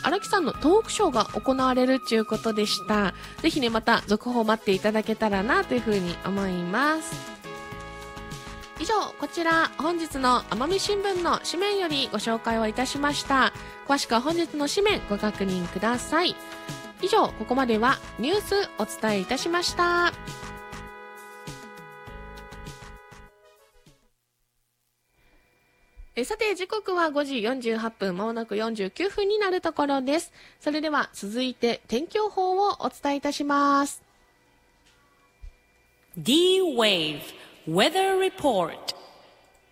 荒木さんのトークショーが行われるということでした。ぜひね、また続報待っていただけたらなというふうに思います。以上、こちら本日の奄美新聞の紙面よりご紹介をいたしました。詳しくは本日の紙面ご確認ください。以上、ここまではニュースお伝えいたしました。さて、時刻は5時48分、まもなく49分になるところです。それでは続いて天気予報をお伝えいたします。 D-Wave Weather Report。